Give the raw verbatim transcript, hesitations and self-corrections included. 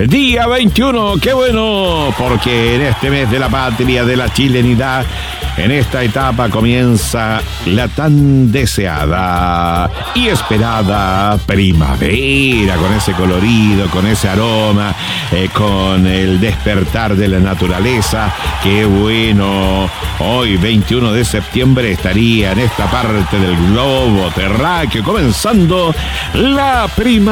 Día veintiuno, qué bueno, porque en este mes de la patria, de la chilenidad, en esta etapa comienza la tan deseada y esperada primavera, con ese colorido, con ese aroma, eh, con el despertar de la naturaleza. Qué bueno, hoy veintiuno de septiembre estaría en esta parte del globo terráqueo comenzando la primavera.